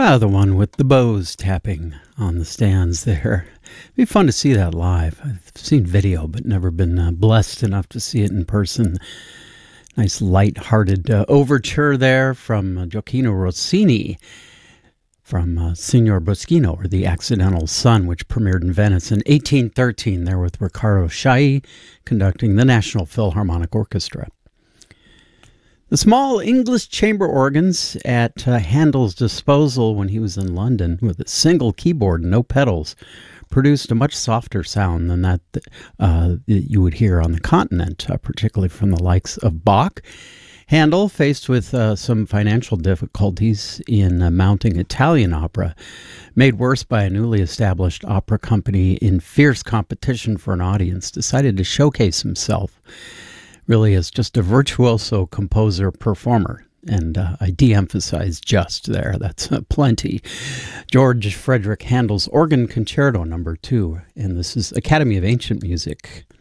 Ah, the one with the bows tapping on the stands there. It'd be fun to see that live. I've seen video, but never been blessed enough to see it in person. Nice light-hearted overture there from Gioacchino Rossini from Signor Bruschino, or The Accidental Son, which premiered in Venice in 1813 there with Riccardo Chailly conducting the National Philharmonic Orchestra. The small English chamber organs at Handel's disposal when he was in London with a single keyboard and no pedals produced a much softer sound than that you would hear on the continent, particularly from the likes of Bach. Handel, faced with some financial difficulties in mounting Italian opera, made worse by a newly established opera company in fierce competition for an audience, decided to showcase himself really as just a virtuoso composer-performer. And I de-emphasize just there. That's plenty. George Frederick Handel's Organ Concerto No. 2. And this is Academy of Ancient Music.